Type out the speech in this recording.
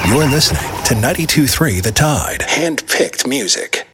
You're listening to 92.3 The Tide. Hand-picked music.